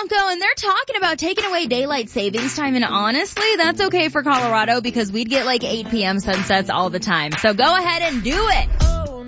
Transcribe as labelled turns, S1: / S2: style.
S1: Bronco, and they're talking about taking away daylight savings time, and honestly, that's okay for Colorado because we'd get like 8 p.m. sunsets all the time. So go ahead and do it.